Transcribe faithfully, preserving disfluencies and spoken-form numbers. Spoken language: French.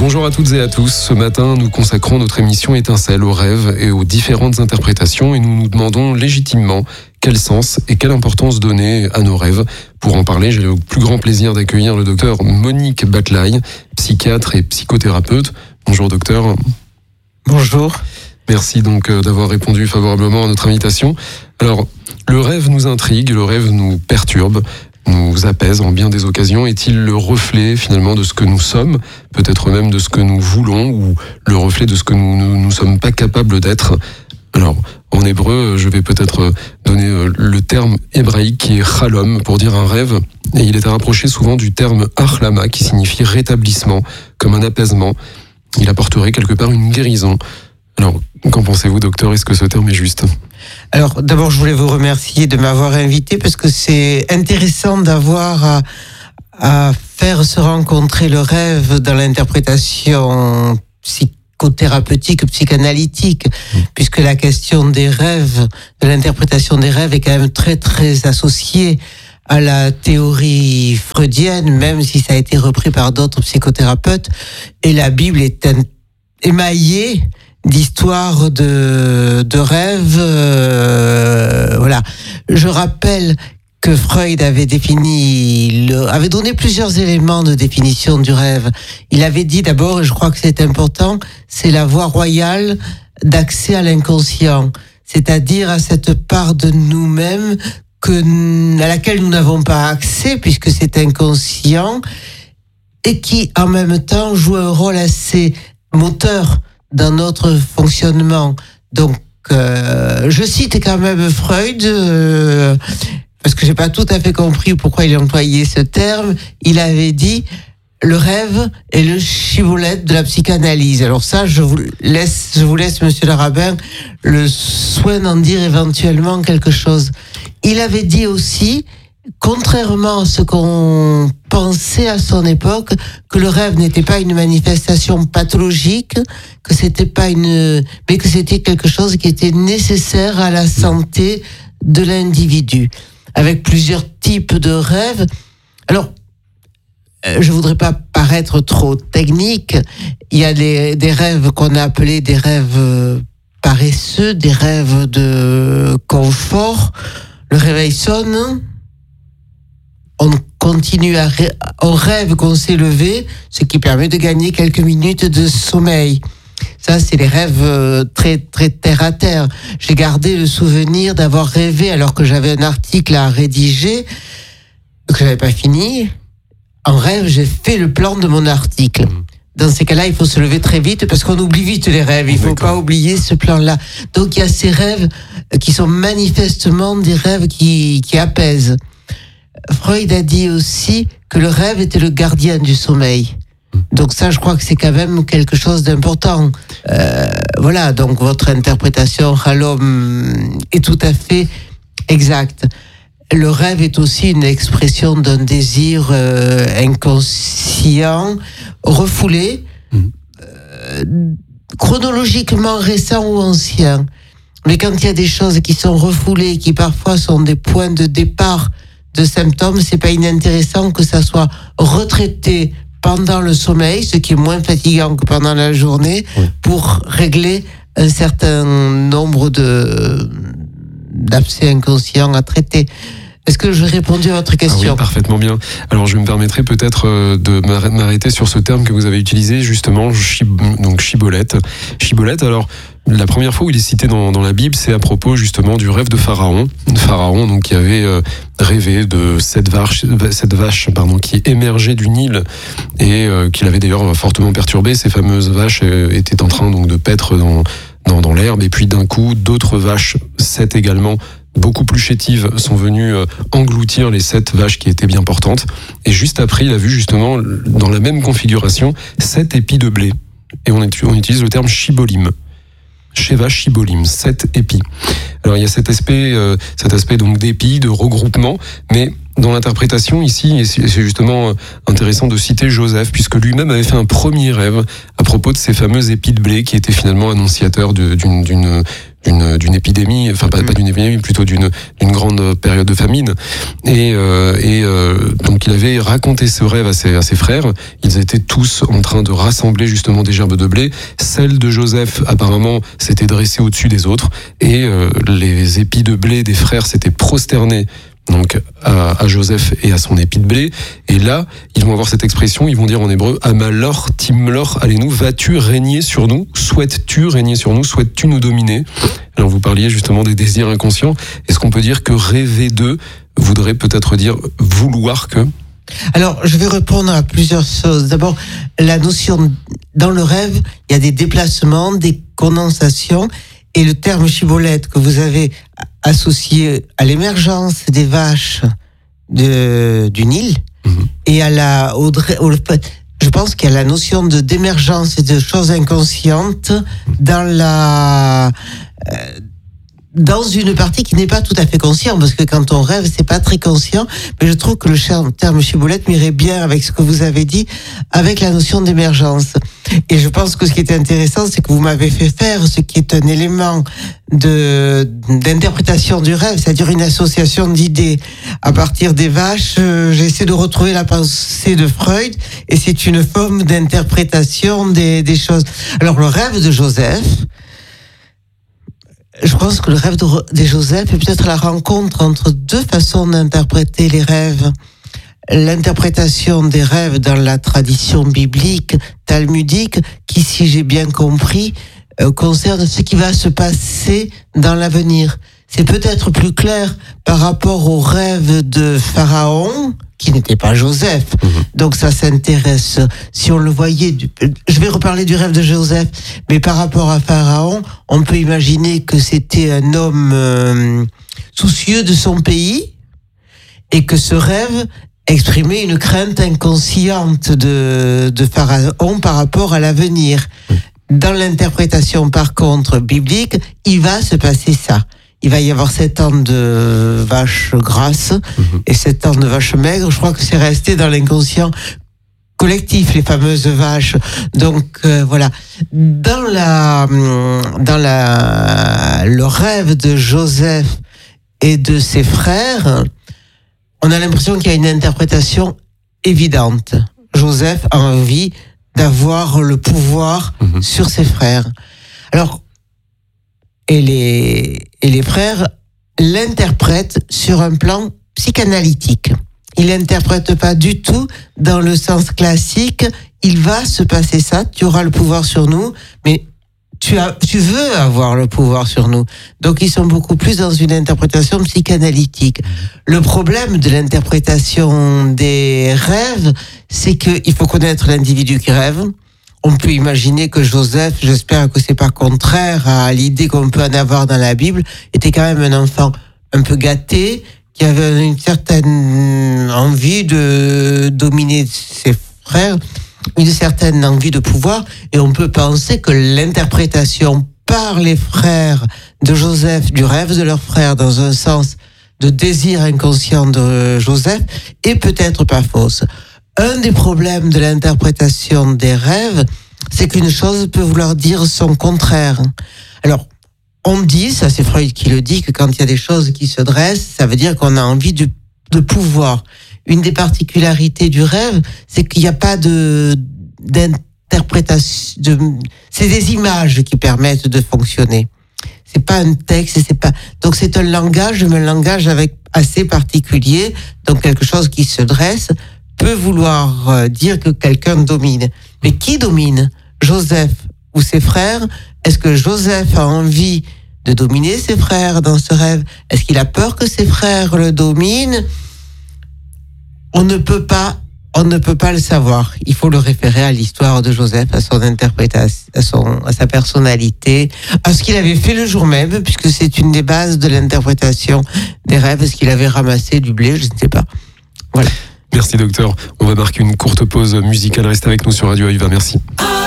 Bonjour à toutes et à tous. Ce matin, nous consacrons notre émission Étincelle aux rêves et aux différentes interprétations et nous nous demandons légitimement quel sens et quelle importance donner à nos rêves. Pour en parler, j'ai le plus grand plaisir d'accueillir le docteur Monique Batlaï, psychiatre et psychothérapeute. Bonjour docteur. Bonjour. Merci donc d'avoir répondu favorablement à notre invitation. Alors, le rêve nous intrigue, le rêve nous perturbe, nous apaise en bien des occasions. Est-il le reflet finalement de ce que nous sommes, peut-être même de ce que nous voulons, ou le reflet de ce que nous ne nous, nous sommes pas capables d'être? Alors, en hébreu, je vais peut-être donner le terme hébraïque qui est chalom pour dire un rêve, et il est à rapprocher souvent du terme achlama qui signifie rétablissement, comme un apaisement. Il apporterait quelque part une guérison. Alors, qu'en pensez-vous, docteur? Est-ce que ce terme est juste? Alors, d'abord, je voulais vous remercier de m'avoir invité parce que c'est intéressant d'avoir à, à faire se rencontrer le rêve dans l'interprétation psychothérapeutique, psychanalytique, mmh. puisque la question des rêves, de l'interprétation des rêves est quand même très, très associée à la théorie freudienne, même si ça a été repris par d'autres psychothérapeutes. Et la Bible est un, émaillée d'histoires de, de rêves. Euh, voilà. Je rappelle que Freud avait défini, le, avait donné plusieurs éléments de définition du rêve. Il avait dit d'abord, et je crois que c'est important, c'est la voie royale d'accès à l'inconscient, c'est-à-dire à cette part de nous-mêmes que, à laquelle nous n'avons pas accès puisque c'est inconscient et qui en même temps joue un rôle assez moteur dans notre fonctionnement. Donc, euh, je cite quand même Freud, euh, parce que j'ai pas tout à fait compris pourquoi il a employé ce terme. Il avait dit, le rêve est le shibboleth de la psychanalyse. Alors ça, je vous laisse, je vous laisse, monsieur le rabbin, le soin d'en dire éventuellement quelque chose. Il avait dit aussi, contrairement à ce qu'on pensait à son époque, que le rêve n'était pas une manifestation pathologique, que c'était pas une, mais que c'était quelque chose qui était nécessaire à la santé de l'individu, avec plusieurs types de rêves. Alors, je voudrais pas paraître trop technique. Il y a des, des rêves qu'on a appelés des rêves paresseux, des rêves de confort. Le réveil sonne. On continue à rê- on rêve qu'on s'est levé, ce qui permet de gagner quelques minutes de sommeil. Ça, c'est les rêves très très terre à terre. J'ai gardé le souvenir d'avoir rêvé alors que j'avais un article à rédiger que j'avais pas fini. En rêve, j'ai fait le plan de mon article. Dans ces cas-là, il faut se lever très vite parce qu'on oublie vite les rêves. Il faut D'accord. pas oublier ce plan-là. Donc, il y a ces rêves qui sont manifestement des rêves qui qui apaisent. Freud a dit aussi que le rêve était le gardien du sommeil. Donc ça, je crois que c'est quand même quelque chose d'important. Euh, voilà, donc votre interprétation, Halom, est tout à fait exacte. Le rêve est aussi une expression d'un désir euh, inconscient, refoulé, euh, chronologiquement récent ou ancien. Mais quand il y a des choses qui sont refoulées, qui parfois sont des points de départ de symptômes, c'est pas inintéressant que ça soit retraité pendant le sommeil, ce qui est moins fatigant que pendant la journée, oui. pour régler un certain nombre de d'abcès inconscients à traiter. Est-ce que j'ai répondu à votre question? Ah oui, parfaitement bien. Alors, je me permettrai peut-être de m'arrêter sur ce terme que vous avez utilisé, justement, chib- donc chibolette. Chibolette, alors, la première fois où il est cité dans, dans la Bible, c'est à propos justement du rêve de Pharaon. Pharaon, donc, qui avait euh, rêvé de cette vache, cette vache, pardon, qui émergeait du Nil et euh, qui l'avait d'ailleurs fortement perturbé. Ces fameuses vaches euh, étaient en train donc de paître dans, dans, dans l'herbe, et puis d'un coup, d'autres vaches, sept également, beaucoup plus chétives, sont venues euh, engloutir les sept vaches qui étaient bien portantes. Et juste après, il a vu justement, dans la même configuration, sept épis de blé. Et on, on utilise le terme shibolim. Sheva Shibolim, sept épis. Alors il y a cet aspect, euh, cet aspect donc d'épis, de regroupement, mais dans l'interprétation ici, et c'est justement intéressant de citer Joseph, puisque lui-même avait fait un premier rêve à propos de ces fameux épis de blé qui étaient finalement annonciateurs de, d'une, d'une, d'une, d'une épidémie, enfin pas, pas d'une épidémie, plutôt d'une, d'une grande période de famine. Et, euh, et euh, donc il avait raconté ce rêve à ses, à ses frères. Ils étaient tous en train de rassembler justement des gerbes de blé. Celle de Joseph, apparemment, s'était dressée au-dessus des autres. Et euh, les épis de blé des frères s'étaient prosternés donc à, à Joseph et à son épi de blé. Et là, ils vont avoir cette expression, ils vont dire en hébreu, Amalor, Timlor, allez-nous, vas-tu régner sur nous? Souhaites-tu régner sur nous? Souhaites-tu nous dominer? Alors vous parliez justement des désirs inconscients. Est-ce qu'on peut dire que rêver d'eux voudrait peut-être dire vouloir que? Alors, je vais répondre à plusieurs choses. D'abord, la notion, dans le rêve, il y a des déplacements, des condensations, et le terme chibolette que vous avez associé à l'émergence des vaches de, du Nil, mmh. et à la, au, au, je pense qu'il y a la notion de d'émergence et de choses inconscientes dans la, euh, dans une partie qui n'est pas tout à fait consciente, parce que quand on rêve, c'est pas très conscient, mais je trouve que le terme chiboulette m'irait bien avec ce que vous avez dit, avec la notion d'émergence. Et je pense que ce qui est intéressant, c'est que vous m'avez fait faire ce qui est un élément de, d'interprétation du rêve, c'est-à-dire une association d'idées. À partir des vaches, euh, j'essaie de retrouver la pensée de Freud, et c'est une forme d'interprétation des, des choses. Alors, le rêve de Joseph, je pense que le rêve de, de Joseph est peut-être la rencontre entre deux façons d'interpréter les rêves. L'interprétation des rêves dans la tradition biblique, talmudique, qui, si j'ai bien compris, euh, concerne ce qui va se passer dans l'avenir. C'est peut-être plus clair par rapport au rêve de Pharaon, qui n'était pas Joseph. Mmh. Donc ça s'intéresse, si on le voyait, du, je vais reparler du rêve de Joseph, mais par rapport à Pharaon, on peut imaginer que c'était un homme euh, soucieux de son pays, et que ce rêve exprimait une crainte inconsciente de, de Pharaon par rapport à l'avenir. Dans l'interprétation, par contre, biblique, il va se passer ça. Il va y avoir sept ans de vaches grasses mmh. et sept ans de vaches maigres. Je crois que c'est resté dans l'inconscient collectif, les fameuses vaches. Donc euh, voilà. Dans la, dans la, le rêve de Joseph et de ses frères, on a l'impression qu'il y a une interprétation évidente. Joseph a envie d'avoir le pouvoir mmh. sur ses frères. Alors, et les, et les frères l'interprètent sur un plan psychanalytique. Ils l'interprètent pas du tout dans le sens classique. Il va se passer ça, tu auras le pouvoir sur nous, mais tu as, tu veux avoir le pouvoir sur nous. Donc ils sont beaucoup plus dans une interprétation psychanalytique. Le problème de l'interprétation des rêves, c'est qu'il faut connaître l'individu qui rêve. On peut imaginer que Joseph, j'espère que c'est pas contraire à l'idée qu'on peut en avoir dans la Bible, était quand même un enfant un peu gâté, qui avait une certaine envie de dominer ses frères, une certaine envie de pouvoir, et on peut penser que l'interprétation par les frères de Joseph du rêve de leur frère dans un sens de désir inconscient de Joseph est peut-être pas fausse. Un des problèmes de l'interprétation des rêves, c'est qu'une chose peut vouloir dire son contraire. Alors, on dit, ça c'est Freud qui le dit, que quand il y a des choses qui se dressent, ça veut dire qu'on a envie de, de pouvoir. Une des particularités du rêve, c'est qu'il n'y a pas de d'interprétation. De, c'est des images qui permettent de fonctionner. C'est pas un texte, c'est pas. Donc c'est un langage, mais un langage avec assez particulier. Donc quelque chose qui se dresse peut vouloir dire que quelqu'un domine. Mais qui domine? Joseph ou ses frères? Est-ce que Joseph a envie de dominer ses frères dans ce rêve? Est-ce qu'il a peur que ses frères le dominent? On ne peut pas, on ne peut pas le savoir. Il faut le référer à l'histoire de Joseph, à son interprétation, à son, à sa personnalité, à ce qu'il avait fait le jour même, puisque c'est une des bases de l'interprétation des rêves. Est-ce qu'il avait ramassé du blé? Je ne sais pas. Voilà. Merci docteur. On va marquer une courte pause musicale. Restez avec nous sur Radio Aviva. Merci.